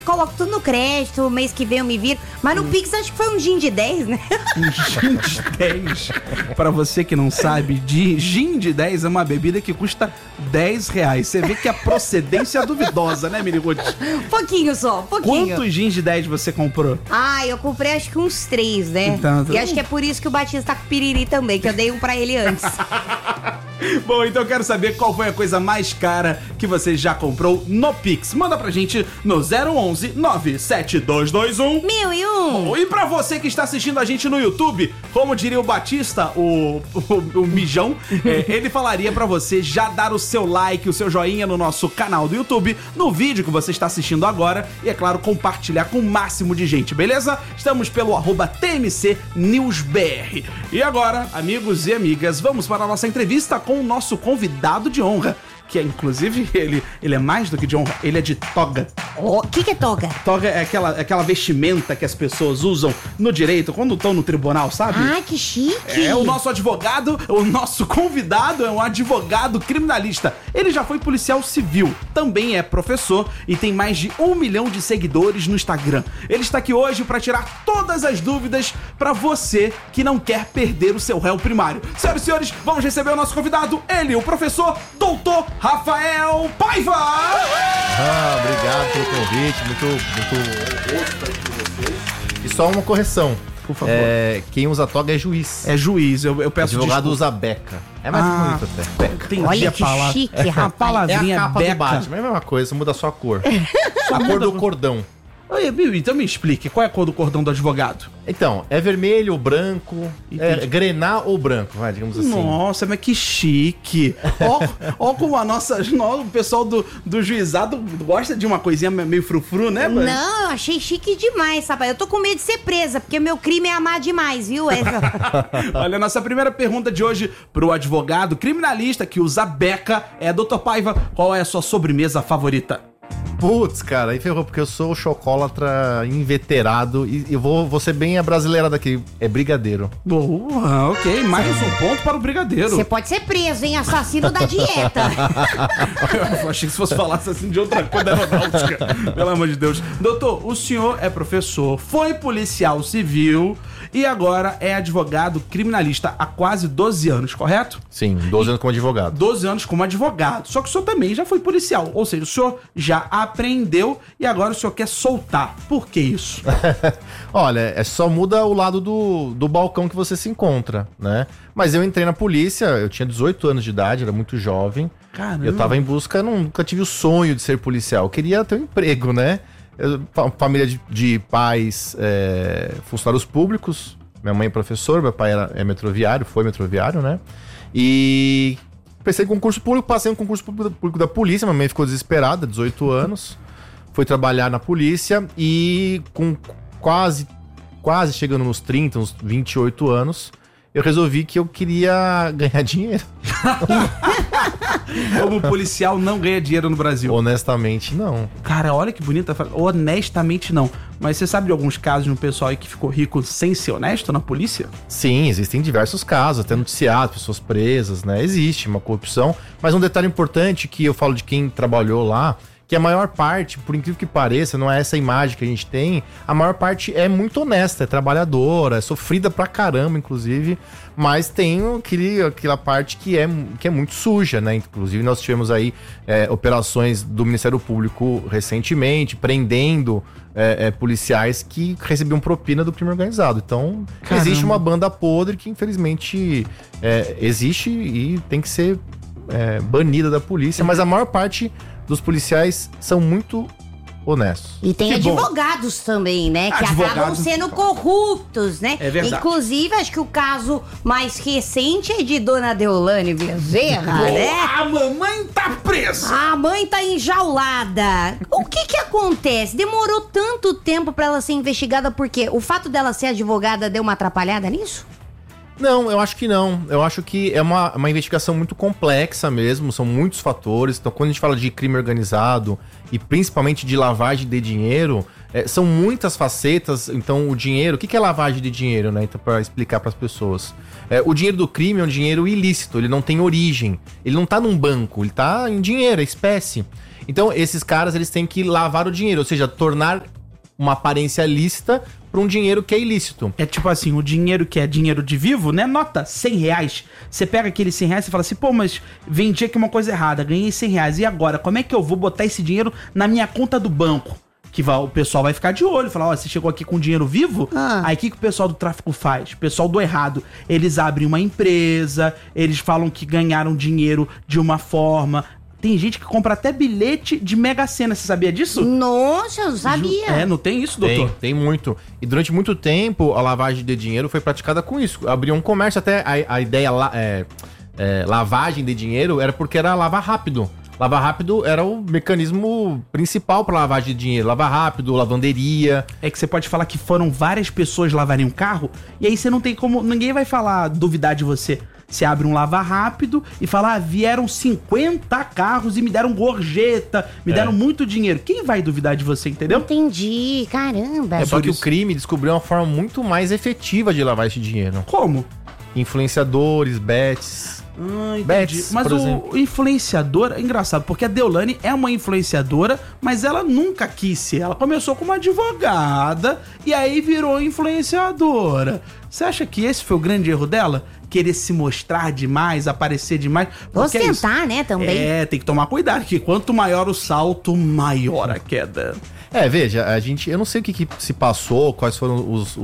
Coloco tudo no crédito, mês que vem eu me viro. Mas no Pix acho que foi um gin de 10, né? Um gin de 10. Pra você que não sabe, gin de 10 é uma bebida que custa R$10. Você vê que a procedência é duvidosa, né, Miriguti? Pouquinho só, pouquinho. Quantos gins de 10 você comprou? Ah, eu comprei acho que uns 3, né? Então, e acho que é por isso que o Batista tá com piriri também, que eu dei um pra ele antes. Bom, então eu quero saber qual foi a coisa mais cara que você já comprou no Pix. Manda pra gente no 011 97221 1001. E pra você que está assistindo a gente no YouTube, como diria o Batista, o Mijão, ele falaria pra você já dar o seu like, o seu joinha no nosso canal do YouTube, no vídeo que você está assistindo agora e, é claro, compartilhar com o máximo de gente, beleza? Estamos pelo @TMCNewsBR. E agora, amigos e amigas, vamos para a nossa entrevista com o nosso convidado de honra, que é, inclusive, ele é mais do que de honra, ele é de toga. O que é toga? Toga é aquela vestimenta que as pessoas usam no direito quando estão no tribunal, sabe? Ah, que chique! É, o nosso advogado, o nosso convidado é um advogado criminalista. Ele já foi policial civil, também é professor e tem mais de 1 milhão de seguidores no Instagram. Ele está aqui hoje para tirar todas as dúvidas para você que não quer perder o seu réu primário. Senhoras e senhores, vamos receber o nosso convidado, ele, o professor Doutor Rafael Paiva! Obrigado pelo convite, muito gosto aqui com vocês. E só uma correção. Por favor. Quem usa toga é juiz. É juiz, eu peço advogado desculpa. usa beca. É mais bonito até. Beca. Entendi. Olha a que palavra. chique, A rapaz. É a palavrinha capa beca. do Batman, é a mesma coisa, muda só a cor. A cor do cordão. Então me explique, qual é a cor do cordão do advogado? Então, é vermelho ou branco, Entendi. grená ou branco, digamos assim. Nossa, mas que chique. Ó como o pessoal do juizado gosta de uma coisinha meio frufru, né? mano? Não, eu achei chique demais, rapaz. Eu tô com medo de ser presa, porque meu crime é amar demais, viu? Olha, nossa primeira pergunta de hoje pro advogado criminalista que usa beca é: Dr. Paiva, qual é a sua sobremesa favorita? Putz, cara, aí ferrou, porque eu sou chocolatra inveterado e eu vou ser bem a brasileira daqui, é brigadeiro. Boa, ok, mais um ponto para o brigadeiro. Você pode ser preso, hein? Assassino da dieta. Eu achei que se fosse falar assim de outra coisa aeronáutica. Pelo amor de Deus. Doutor, o senhor é professor, foi policial civil e agora é advogado criminalista há quase 12 anos, correto? Sim, 12 anos como advogado. 12 anos como advogado. Só que o senhor também já foi policial. Ou seja, o senhor já aprendeu e agora o senhor quer soltar. Por que isso? Olha, só muda o lado do balcão que você se encontra, né? Mas eu entrei na polícia, eu tinha 18 anos de idade, era muito jovem. Caramba. Eu tava em busca, nunca tive o sonho de ser policial. Eu queria ter um emprego, né? Família de pais funcionários públicos. Minha mãe é professora, meu pai é metroviário, foi metroviário, né? E pensei em concurso público, passei no concurso público da polícia. Minha mãe ficou desesperada, 18 anos. Foi trabalhar na polícia e com quase chegando nos 30, uns 28 anos, eu resolvi que eu queria ganhar dinheiro. Como policial não ganha dinheiro no Brasil. Honestamente, não. Cara, olha que bonita. Honestamente, não. Mas você sabe de alguns casos de um pessoal aí que ficou rico sem ser honesto na polícia? Sim, existem diversos casos, até noticiados, pessoas presas, né? Existe uma corrupção. Mas um detalhe importante que eu falo de quem trabalhou lá, que a maior parte, por incrível que pareça, não é essa imagem que a gente tem, a maior parte é muito honesta, é trabalhadora, é sofrida pra caramba, inclusive, mas tem aquela parte que é muito suja, né? Inclusive nós tivemos aí operações do Ministério Público recentemente, prendendo policiais que recebiam propina do crime organizado. Então, Caramba. Existe uma banda podre que infelizmente existe e tem que ser banida da polícia, mas a maior parte dos policiais são muito honestos. E tem Que bom. advogados também, né? Que acabam Advogados. sendo corruptos, né? É verdade. Inclusive, acho que o caso mais recente é de Dona Deolane Bezerra, né? A mamãe tá presa! A mãe tá enjaulada. O que acontece? Demorou tanto tempo pra ela ser investigada porque o fato dela ser advogada deu uma atrapalhada nisso? Não, eu acho que não. Eu acho que é uma investigação muito complexa mesmo, são muitos fatores. Então, quando a gente fala de crime organizado e principalmente de lavagem de dinheiro, são muitas facetas. Então, o dinheiro... O que é lavagem de dinheiro, né? Então, para explicar para as pessoas. O dinheiro do crime é um dinheiro ilícito, ele não tem origem. Ele não tá num banco, ele tá em dinheiro, é espécie. Então, esses caras, eles têm que lavar o dinheiro, ou seja, tornar uma aparência lícita para um dinheiro que é ilícito. É tipo assim, o dinheiro que é dinheiro de vivo, né? Nota, R$100. Você pega aquele R$100 e fala assim, pô, mas vendi aqui uma coisa errada, ganhei R$100. E agora, como é que eu vou botar esse dinheiro na minha conta do banco? Que o pessoal vai ficar de olho, falar, ó, você chegou aqui com dinheiro vivo? Aí o que o pessoal do tráfico faz? O pessoal do errado, eles abrem uma empresa, eles falam que ganharam dinheiro de uma forma... Tem gente que compra até bilhete de Mega Sena, você sabia disso? Nossa, eu sabia. Não tem isso, doutor? Tem muito. E durante muito tempo, a lavagem de dinheiro foi praticada com isso. Abriu um comércio, até a ideia lavagem de dinheiro era porque era lavar rápido. Lavar rápido era o mecanismo principal para lavagem de dinheiro. Lavar rápido, lavanderia. É que você pode falar que foram várias pessoas lavarem um carro, e aí você não tem como... Ninguém vai duvidar de você. Você abre um lava rápido e fala, vieram 50 carros e me deram gorjeta, me deram muito dinheiro. Quem vai duvidar de você, entendeu? Entendi, caramba. Só que o crime descobriu uma forma muito mais efetiva de lavar esse dinheiro. Como? Influenciadores, bets... Entendi. Bets, mas o influenciador é engraçado, porque a Deolane é uma influenciadora, mas ela nunca quis ser. Ela começou como advogada e aí virou influenciadora. Você acha que esse foi o grande erro dela? Querer se mostrar demais, aparecer demais? Ostentar, né, também. Tem que tomar cuidado, que quanto maior o salto, maior a queda. Veja, eu não sei o que se passou, quais foram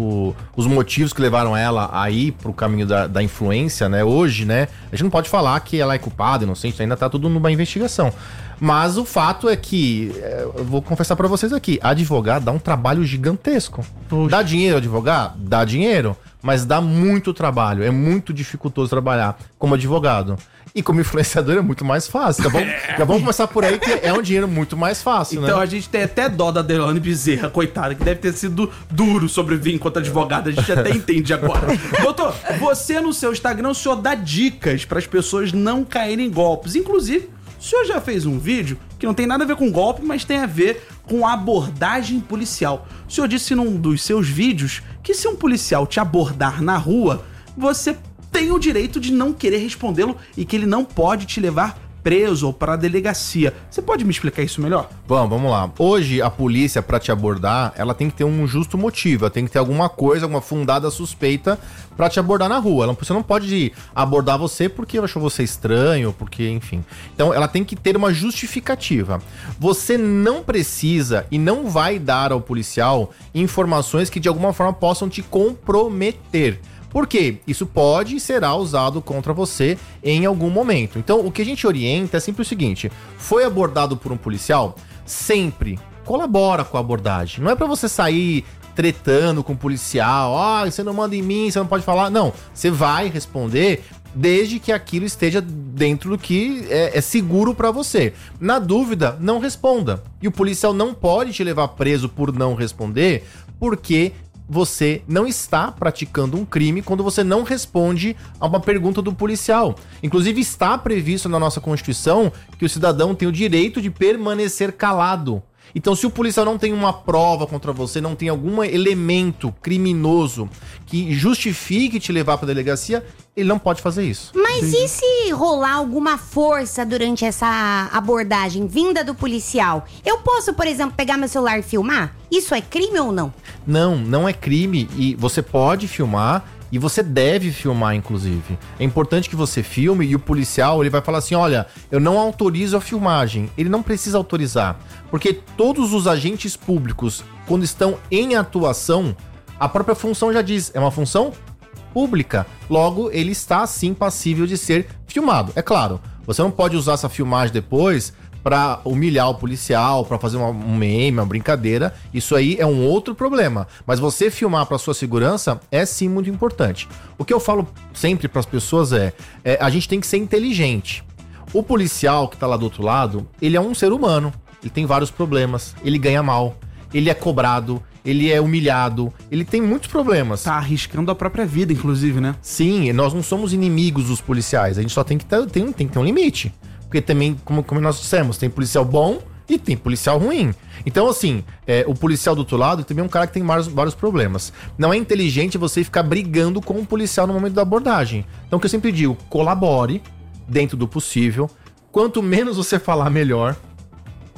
os motivos que levaram ela a ir pro caminho da influência, né? Hoje, né? A gente não pode falar que ela é culpada, inocente, ainda tá tudo numa investigação. Mas o fato é que, eu vou confessar pra vocês aqui, advogar dá um trabalho gigantesco. Poxa. Dá dinheiro advogar? Dá dinheiro, mas dá muito trabalho, é muito dificultoso trabalhar como advogado. E como influenciador é muito mais fácil, tá bom? Já vamos começar por aí, que é um dinheiro muito mais fácil, então, né? A gente tem até dó da Deolane Bezerra, coitada, que deve ter sido duro sobreviver enquanto advogada, a gente até entende agora. Doutor, você no seu Instagram, o senhor dá dicas para as pessoas não caírem em golpes. Inclusive, o senhor já fez um vídeo que não tem nada a ver com golpe, mas tem a ver com abordagem policial. O senhor disse num dos seus vídeos que se um policial te abordar na rua, você tem o direito de não querer respondê-lo e que ele não pode te levar preso ou para a delegacia. Você pode me explicar isso melhor? Vamos lá. Hoje, a polícia, para te abordar, ela tem que ter um justo motivo, ela tem que ter alguma coisa, alguma fundada suspeita para te abordar na rua. Você não pode abordar você porque achou você estranho, porque, enfim. Então, ela tem que ter uma justificativa. Você não precisa e não vai dar ao policial informações que de alguma forma possam te comprometer. Por quê? Isso pode e será usado contra você em algum momento. Então, o que a gente orienta é sempre o seguinte: foi abordado por um policial, sempre colabora com a abordagem. Não é pra você sair tretando com o policial, você não manda em mim, você não pode falar. Não, você vai responder desde que aquilo esteja dentro do que é seguro pra você. Na dúvida, não responda. E o policial não pode te levar preso por não responder, porque você não está praticando um crime quando você não responde a uma pergunta do policial. Inclusive, está previsto na nossa Constituição que o cidadão tem o direito de permanecer calado. Então, se o policial não tem uma prova contra você, não tem algum elemento criminoso que justifique te levar para a delegacia, ele não pode fazer isso. Mas e se rolar alguma força durante essa abordagem vinda do policial? Eu posso, por exemplo, pegar meu celular e filmar? Isso é crime ou não? Não é crime, e você pode filmar e você deve filmar, inclusive. É importante que você filme e o policial ele vai falar assim: olha, eu não autorizo a filmagem. Ele não precisa autorizar, porque todos os agentes públicos, quando estão em atuação, a própria função já diz, é uma função pública. Logo, ele está sim passível de ser filmado. É claro, você não pode usar essa filmagem depois para humilhar o policial, para fazer um meme, uma brincadeira. Isso aí é um outro problema. Mas você filmar para sua segurança é sim muito importante. O que eu falo sempre para as pessoas a gente tem que ser inteligente. O policial que tá lá do outro lado, ele é um ser humano. Ele tem vários problemas. Ele ganha mal. Ele é cobrado. Ele é humilhado. Ele tem muitos problemas. Tá arriscando a própria vida, inclusive, né? Sim, nós não somos inimigos dos policiais. A gente só tem que ter um limite. Porque também, como nós dissemos, tem policial bom e tem policial ruim. Então, assim, o policial do outro lado também é um cara que tem vários problemas. Não é inteligente você ficar brigando com o policial no momento da abordagem. Então, o que eu sempre digo, colabore dentro do possível. Quanto menos você falar, melhor.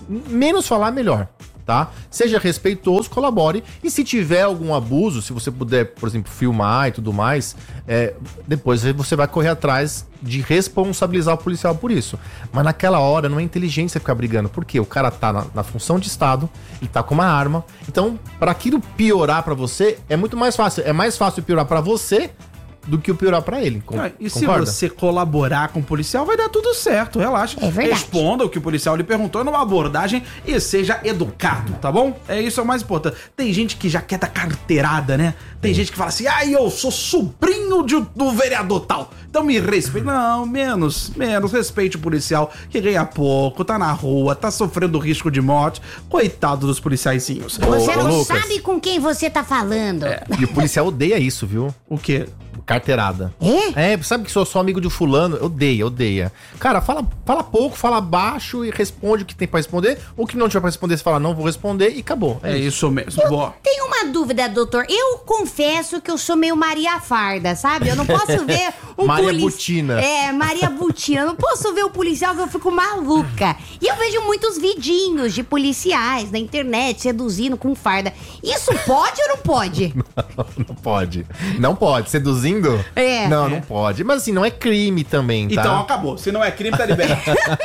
menos falar, melhor. Tá? Seja respeitoso, colabore. E se tiver algum abuso, se você puder, por exemplo, filmar e tudo mais, depois você vai correr atrás de responsabilizar o policial por isso. Mas naquela hora não é inteligente você ficar brigando, porque o cara tá na função de Estado, ele tá com uma arma. Então, para aquilo piorar para você, é muito mais fácil. É mais fácil piorar para você do que o piorar pra ele. E se você colaborar com o policial, vai dar tudo certo, relaxa. É verdade. Responda o que o policial lhe perguntou numa abordagem e seja educado, tá bom? Isso é o mais importante. Tem gente que já quer dar carteirada, né? Tem gente que fala assim, eu sou sobrinho do vereador tal, então me respeite. Não, menos, respeite o policial que ganha pouco, tá na rua, tá sofrendo risco de morte. Coitado dos policiaizinhos. Você não Lucas, sabe com quem você tá falando. E o policial odeia isso, viu? O quê? Carteirada. Sabe que sou amigo de fulano? Odeia. Cara, fala pouco, fala baixo e responde o que tem pra responder. Ou que não tiver pra responder, você fala, não vou responder e acabou. É isso mesmo. Eu tenho uma dúvida, doutor. Eu confesso que eu sou meio Maria Farda, sabe? Eu não posso ver o Maria Butina. Maria Butina. Eu não posso ver o policial que eu fico maluca. E eu vejo muitos vidinhos de policiais na internet seduzindo com farda. Isso pode ou não pode? Não pode. Não pode. Seduzindo? Não pode. Mas assim, não é crime também, tá? Então acabou. Se não é crime, tá liberado.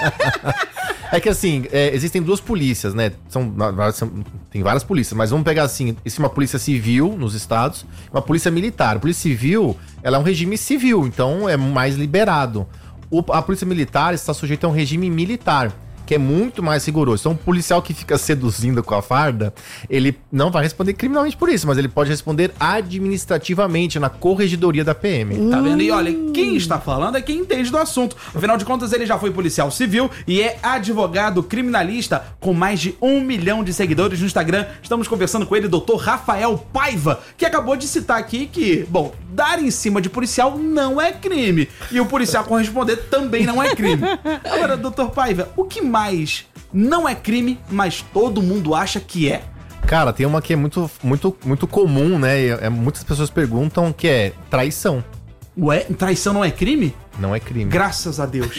É que assim, existem duas polícias, né? Tem várias polícias, mas vamos pegar assim, existe uma polícia civil nos estados, uma polícia militar. A polícia civil, ela é um regime civil, então é mais liberado. A polícia militar está sujeita a um regime militar, que é muito mais rigoroso. Então, um policial que fica seduzindo com a farda, ele não vai responder criminalmente por isso, mas ele pode responder administrativamente na corregedoria da PM. Tá vendo? E olha, quem está falando é quem entende do assunto. Afinal de contas, ele já foi policial civil e é advogado criminalista com mais de 1 milhão de seguidores no Instagram. Estamos conversando com ele, Dr. Rafael Paiva, que acabou de citar aqui que, dar em cima de policial não é crime. E o policial corresponder também não é crime. Agora, Dr. Paiva, o que mais não é crime, mas todo mundo acha que é? Cara, tem uma que é muito comum, né? Muitas pessoas perguntam, que é traição. Ué, traição não é crime? Não é crime. Graças a Deus.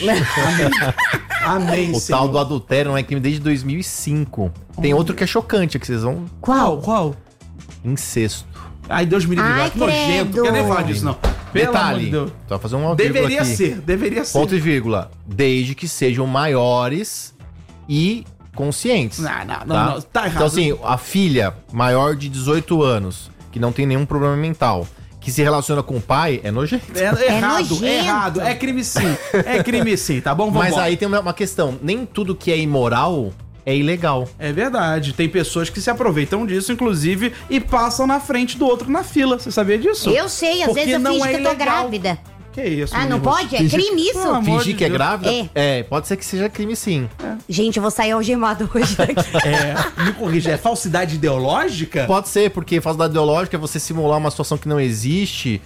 Amém, O Senhor. tal do adultério não é crime desde 2005. Tem outro que é chocante, que vocês vão... Qual? Incesto. Ai, Deus me livre, Ai, que nojento. credo. Quer nem falar disso, não. Pelo amor de Detalhe, Deus. só vai fazer uma vírgula Deveria aqui. ser. Ponto e vírgula. Desde que sejam maiores e conscientes. Não, tá errado. Então assim, a filha maior de 18 anos, que não tem nenhum problema mental, que se relaciona com o pai, é nojento. Errado. É crime sim, tá bom? Mas aí tem uma questão. Nem tudo que é imoral é ilegal. É verdade. Tem pessoas que se aproveitam disso, inclusive, e passam na frente do outro na fila. Você sabia disso? Eu sei, às vezes eu finjo que eu tô ilegal. grávida. Que isso, Ah, não menino? pode? É crime isso? Pelo amor Fingir de que é Deus. grávida? Pode ser que seja crime sim. Gente, eu vou sair algemado hoje daqui. Me corrija, é falsidade ideológica? Pode ser, porque falsidade ideológica é você simular uma situação que não existe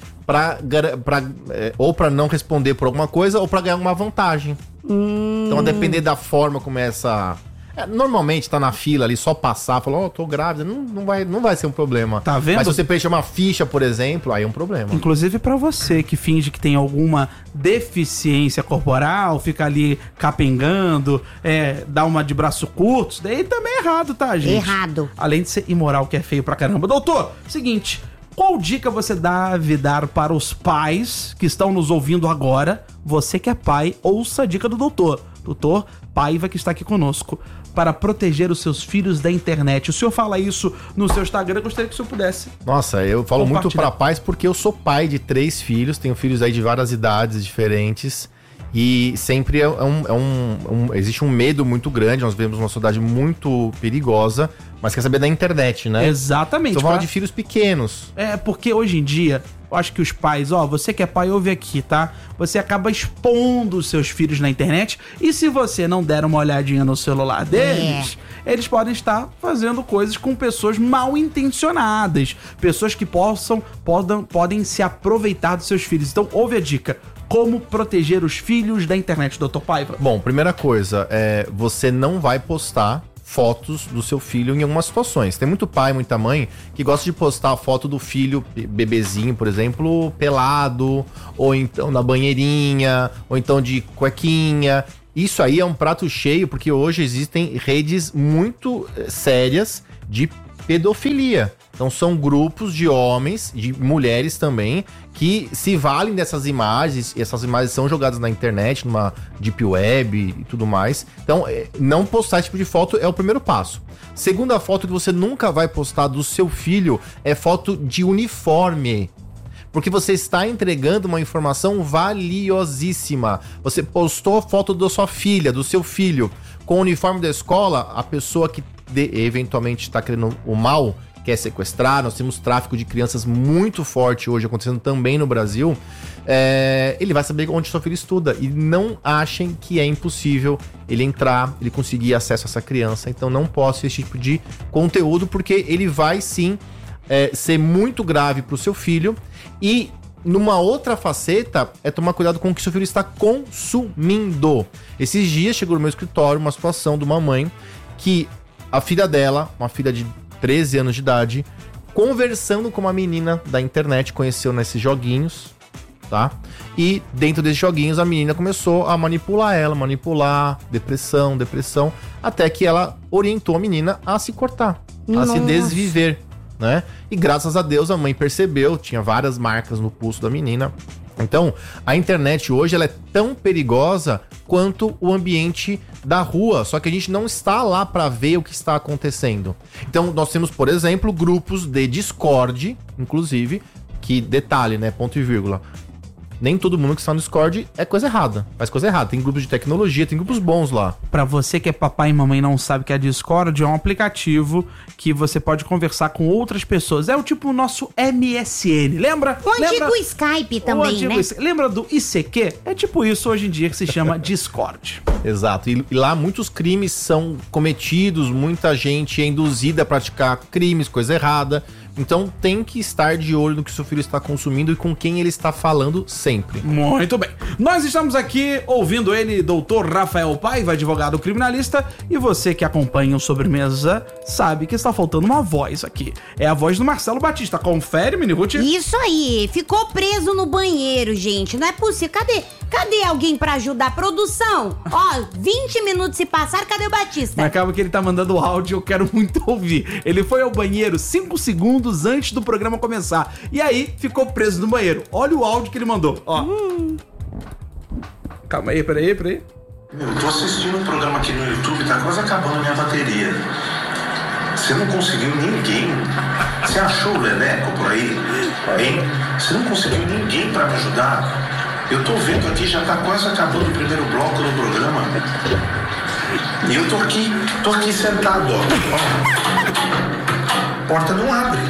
ou pra não responder por alguma coisa ou pra ganhar uma vantagem. Então, a depender da forma como essa... Normalmente tá na fila ali, só passar, falar, tô grávida, não vai ser um problema. Tá vendo? Mas se você preencher uma ficha, por exemplo, aí é um problema. Inclusive pra você que finge que tem alguma deficiência corporal, fica ali capengando, dá uma de braço curto, isso daí também é errado, tá, gente? Errado. Além de ser imoral, que é feio pra caramba. Doutor, seguinte, qual dica você deve dar para os pais que estão nos ouvindo agora? Você que é pai, ouça a dica do doutor. Doutor Paiva, que está aqui conosco, para proteger os seus filhos da internet. O senhor fala isso no seu Instagram, eu gostaria que o senhor pudesse. Nossa, eu falo muito compartilhar. pra pais porque eu sou pai de 3 filhos, tenho filhos aí de várias idades diferentes. E sempre existe um medo muito grande, nós vivemos uma sociedade muito perigosa, mas quer saber da internet, né? Exatamente. Então fala de filhos pequenos. Porque hoje em dia, eu acho que os pais, você que é pai, ouve aqui, tá? Você acaba expondo os seus filhos na internet e se você não der uma olhadinha no celular deles, eles podem estar fazendo coisas com pessoas mal intencionadas, pessoas que podem se aproveitar dos seus filhos. Então, ouve a dica. Como proteger os filhos da internet, Dr. Paiva? Bom, primeira coisa, você não vai postar fotos do seu filho em algumas situações. Tem muito pai, muita mãe que gosta de postar a foto do filho, bebezinho, por exemplo, pelado, ou então na banheirinha, ou então de cuequinha. Isso aí é um prato cheio, porque hoje existem redes muito sérias de pedofilia. Então são grupos de homens, de mulheres também, que se valem dessas imagens, e essas imagens são jogadas na internet, numa deep web e tudo mais. Então, não postar esse tipo de foto é o primeiro passo. Segunda foto que você nunca vai postar do seu filho é foto de uniforme. Porque você está entregando uma informação valiosíssima. Você postou foto da sua filha, do seu filho, com o uniforme da escola, a pessoa que eventualmente está querendo o mal, quer sequestrar. Nós temos tráfico de crianças muito forte hoje, acontecendo também no Brasil. Ele vai saber onde seu filho estuda. E não achem que é impossível ele entrar, ele conseguir acesso a essa criança. Então não poste esse tipo de conteúdo, porque ele vai sim ser muito grave para o seu filho. E numa outra faceta é tomar cuidado com o que seu filho está consumindo. Esses dias chegou no meu escritório uma situação de uma mãe que a filha dela, uma filha de 13 anos de idade, conversando com uma menina da internet, conheceu nesses joguinhos, tá? E dentro desses joguinhos a menina começou a manipular ela, depressão, até que ela orientou a menina a se cortar, a se desviver, né? E graças a Deus a mãe percebeu, tinha várias marcas no pulso da menina. Então, a internet hoje ela é tão perigosa quanto o ambiente da rua, só que a gente não está lá para ver o que está acontecendo. Então, nós temos, por exemplo, grupos de Discord, inclusive, que, detalhe, né, ponto e vírgula, nem todo mundo que está no Discord é coisa errada, faz coisa errada. Tem grupos de tecnologia, tem grupos bons lá. Pra você que é papai e mamãe e não sabe o que é Discord, é um aplicativo que você pode conversar com outras pessoas. É o tipo o nosso MSN, lembra? O antigo Skype também, né? Lembra do ICQ? É tipo isso hoje em dia que se chama Discord. Exato, e lá muitos crimes são cometidos, muita gente é induzida a praticar crimes, coisa errada. Então tem que estar de olho no que seu filho está consumindo e com quem ele está falando sempre. Muito bem. Nós estamos aqui ouvindo ele, Dr. Rafael Paiva, advogado criminalista, e você que acompanha o Sobremesa sabe que está faltando uma voz aqui. É a voz do Marcelo Batista. Confere, Mini Ruth? Isso aí, ficou preso no banheiro, gente. Não é possível. Cadê alguém pra ajudar a produção? Ó, 20 minutos se passaram, cadê o Batista? Mas acaba que ele tá mandando áudio, eu quero muito ouvir. Ele foi ao banheiro 5 segundos antes do programa começar. E aí, ficou preso no banheiro. Olha o áudio que ele mandou, ó. Calma aí, peraí. Eu tô assistindo um programa aqui no YouTube, tá quase acabando a minha bateria. Você não conseguiu ninguém? Você achou o Leleco por aí? Hein? Você não conseguiu ninguém pra me ajudar? Eu tô vendo aqui, já tá quase acabando o primeiro bloco do programa. E eu tô aqui sentado, ó. Porta não abre.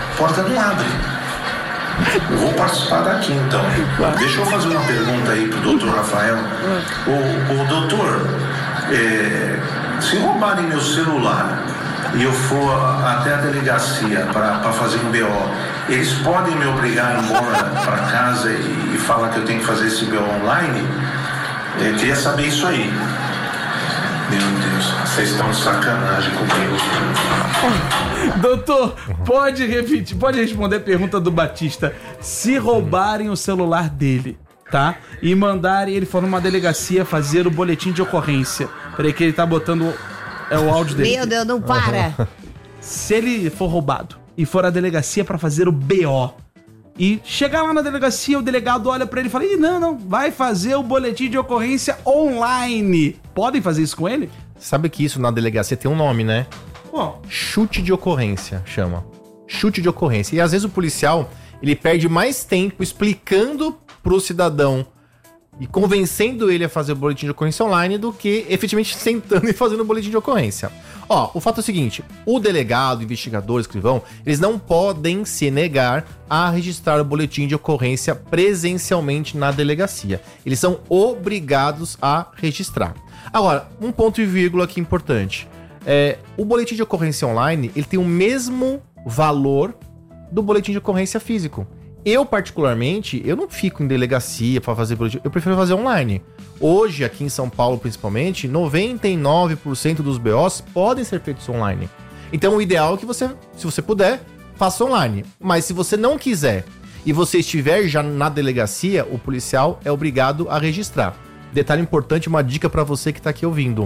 Eu vou participar daqui, então. Deixa eu fazer uma pergunta aí pro doutor Rafael. O doutor, se roubarem meu celular e eu for até a delegacia para fazer um BO, eles podem me obrigar a ir embora para casa e falar que eu tenho que fazer esse BO online? Eu queria saber isso aí. Meu Deus, vocês estão de sacanagem comigo. Doutor, pode repetir, pode responder a pergunta do Batista. Se roubarem o celular dele, tá? E mandarem ele for numa delegacia fazer o boletim de ocorrência. Peraí que ele tá botando o áudio dele. Meu Deus, não para. Se ele for roubado e for à delegacia pra fazer o BO e chegar lá na delegacia, o delegado olha pra ele e fala: Ih, não, vai fazer o boletim de ocorrência online. Podem fazer isso com ele? Sabe que isso na delegacia tem um nome, né? Bom, Chute de ocorrência, chama. Chute de ocorrência. E às vezes o policial, ele perde mais tempo explicando pro cidadão e convencendo ele a fazer o boletim de ocorrência online do que efetivamente sentando e fazendo o boletim de ocorrência. Ó, o fato é o seguinte: o delegado, o investigador, o escrivão, eles não podem se negar a registrar o boletim de ocorrência presencialmente na delegacia. Eles são obrigados a registrar. Agora, um ponto e vírgula aqui importante. O boletim de ocorrência online, ele tem o mesmo valor do boletim de ocorrência físico. Eu, particularmente, eu não fico em delegacia para fazer boletim, eu prefiro fazer online. Hoje, aqui em São Paulo, principalmente, 99% dos BOs podem ser feitos online. Então, o ideal é que você, se você puder, faça online. Mas se você não quiser e você estiver já na delegacia, o policial é obrigado a registrar. detalhe importante, uma dica pra você que tá aqui ouvindo.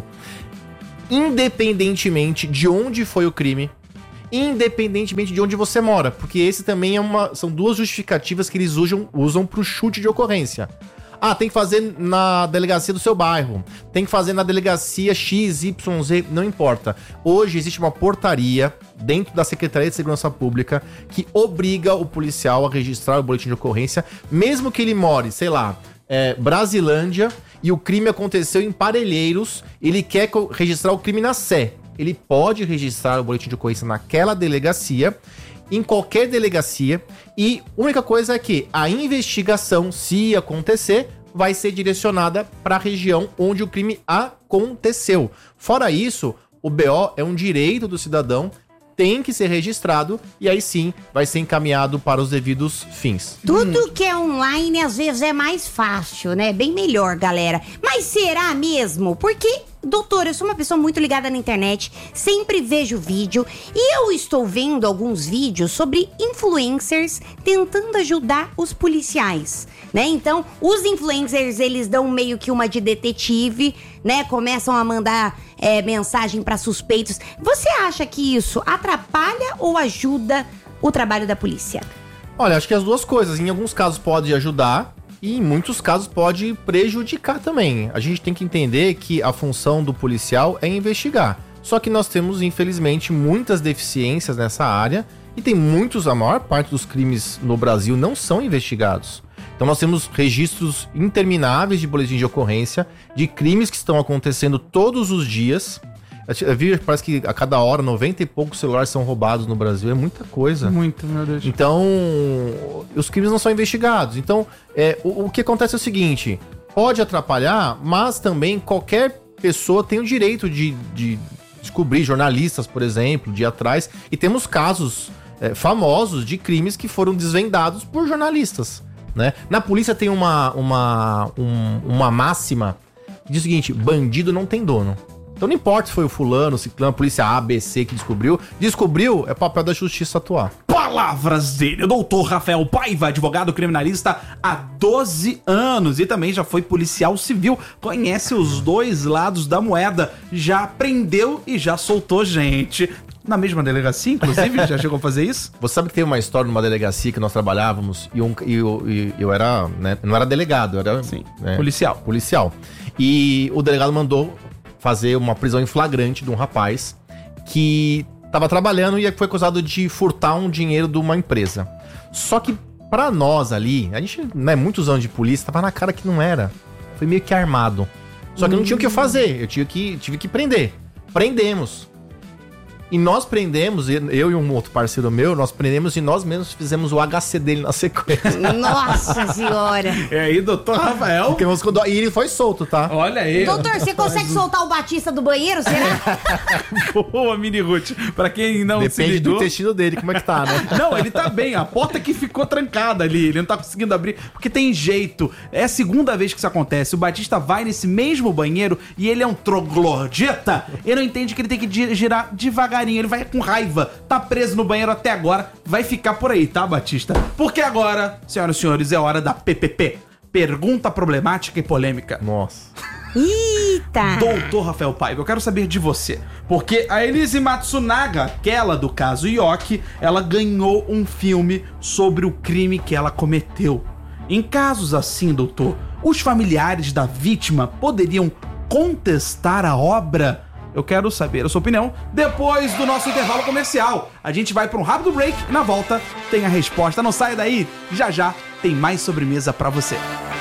Independentemente de onde foi o crime, independentemente de onde você mora, porque esse também são duas justificativas que eles usam pro chute de ocorrência. Ah, tem que fazer na delegacia do seu bairro, tem que fazer na delegacia XYZ, não importa. Hoje existe uma portaria dentro da Secretaria de Segurança Pública que obriga o policial a registrar o boletim de ocorrência, mesmo que ele more, sei lá, Brasilândia, e o crime aconteceu em Parelheiros, ele quer registrar o crime na Sé. Ele pode registrar o boletim de ocorrência naquela delegacia, em qualquer delegacia, e a única coisa é que a investigação, se acontecer, vai ser direcionada para a região onde o crime aconteceu. Fora isso, o BO é um direito do cidadão, tem que ser registrado e aí sim vai ser encaminhado para os devidos fins. Tudo que é online às vezes é mais fácil, né? Bem melhor, galera. Mas será mesmo? Porque, doutor, eu sou uma pessoa muito ligada na internet, sempre vejo vídeo e eu estou vendo alguns vídeos sobre influencers tentando ajudar os policiais, né? Então, os influencers, eles dão meio que uma de detetive, né? Começam a mandar mensagem para suspeitos. Você acha que isso atrapalha ou ajuda o trabalho da polícia? Olha, acho que as duas coisas. Em alguns casos pode ajudar e em muitos casos pode prejudicar também. A gente tem que entender que a função do policial é investigar. Só que nós temos, infelizmente, muitas deficiências nessa área e tem a maior parte dos crimes no Brasil não são investigados. Então nós temos registros intermináveis de boletim de ocorrência, de crimes que estão acontecendo todos os dias. Eu vi, parece que a cada hora 90 e poucos celulares são roubados no Brasil. É muita coisa. Muito, meu Deus. Então, os crimes não são investigados. Então, o que acontece é o seguinte: pode atrapalhar, mas também qualquer pessoa tem o direito de descobrir, jornalistas, por exemplo, de ir atrás. E temos casos famosos de crimes que foram desvendados por jornalistas, né? Na polícia tem uma máxima que diz o seguinte: bandido não tem dono. Então não importa se foi o fulano, o ciclano, a polícia A, B, C que descobriu, é papel da justiça atuar. Palavras dele, o doutor Rafael Paiva, advogado criminalista há 12 anos e também já foi policial civil, conhece os dois lados da moeda, já prendeu e já soltou gente. Na mesma delegacia, inclusive, já chegou a fazer isso? Você sabe que tem uma história numa delegacia que nós trabalhávamos e eu era, né, não era delegado, eu era... Sim, né, policial. E o delegado mandou fazer uma prisão em flagrante de um rapaz que estava trabalhando e foi acusado de furtar um dinheiro de uma empresa. Só que pra nós ali, a gente, né, muitos anos de polícia, tava na cara que não era. Foi meio que armado. Só que eu não tinha o que fazer, tive que prender. Prendemos. E nós prendemos, eu e um outro parceiro meu, nós prendemos e nós mesmos fizemos o HC dele na sequência. Nossa senhora! E aí, doutor Rafael? E ele foi solto, tá? Olha aí. Doutor, você consegue soltar o Batista do banheiro, será? Boa, Mini Ruth. Pra quem não se Depende ligou... do intestino dele, como é que tá, né? Não, ele tá bem. A porta que ficou trancada ali, ele não tá conseguindo abrir, porque tem jeito. É a segunda vez que isso acontece. O Batista vai nesse mesmo banheiro e ele é um troglodita. Ele não entende que ele tem que girar devagarinho. Ele vai com raiva. Tá preso no banheiro até agora. Vai ficar por aí, tá, Batista? Porque agora, senhoras e senhores, é hora da PPP. Pergunta problemática e polêmica. Nossa. Eita! Doutor Rafael Paiva, eu quero saber de você. Porque a Elise Matsunaga, aquela do caso Yoki, ela ganhou um filme sobre o crime que ela cometeu. Em casos assim, doutor, os familiares da vítima poderiam contestar a obra? Eu quero saber a sua opinião depois do nosso intervalo comercial. A gente vai para um rápido break e na volta tem a resposta. Não saia daí, já já tem mais sobremesa para você.